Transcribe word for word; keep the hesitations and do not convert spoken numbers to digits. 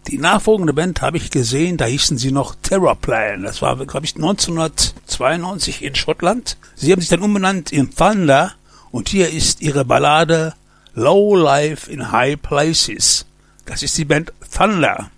Die nachfolgende Band habe ich gesehen, da hießen sie noch Terrorplan. Das war, glaube ich, neunzehnhundertzweiundneunzig in Schottland. Sie haben sich dann umbenannt in Thunder und hier ist ihre Ballade Low Life in High Places. Das ist die Band Thunder.